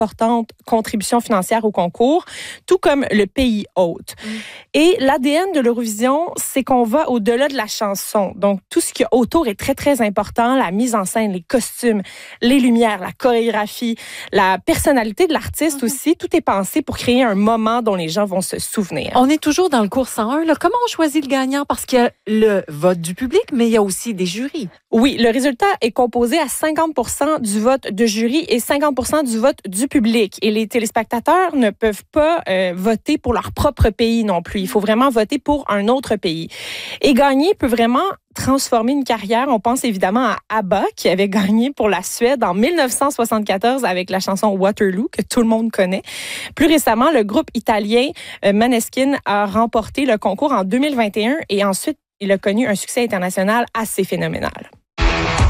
importante contribution financière au concours, tout comme le pays hôte. Et l'ADN de l'Eurovision, c'est qu'on va au-delà de la chanson. Donc, tout ce qu'il y a autour est très, très important. La mise en scène, les costumes, les lumières, la chorégraphie, la personnalité de l'artiste aussi. Tout est pensé pour créer un moment dont les gens vont se souvenir. On est toujours dans le cours 101. Là. Comment on choisit le gagnant? Parce qu'il y a le vote du public, mais il y a aussi des jurys. Oui, le résultat est composé à 50% du vote de jury et 50% du vote du public. Et les téléspectateurs ne peuvent pas voter pour leur propre pays non plus. Il faut vraiment voter pour un autre pays. Et gagner peut vraiment transformer une carrière. On pense évidemment à ABBA qui avait gagné pour la Suède en 1974 avec la chanson Waterloo que tout le monde connaît. Plus récemment, le groupe italien Måneskin a remporté le concours en 2021 et ensuite il a connu un succès international assez phénoménal.